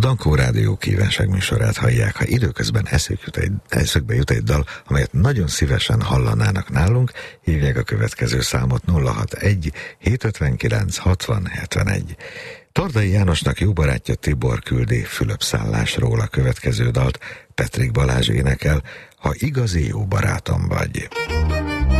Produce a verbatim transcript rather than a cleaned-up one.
Dankó Rádió kívánság műsorát hallják. Ha időközben eszük jut egy, eszükbe jut egy dal, amelyet nagyon szívesen hallanának nálunk, hívják a következő számot nulla hatvanegy hétszázötvenkilenc hatvan hetvenegy. Tordai Jánosnak jó barátja Tibor küldi Fülöp-szállásról a következő dalt. Petrik Balázs énekel, Ha igazi jó barátom vagy.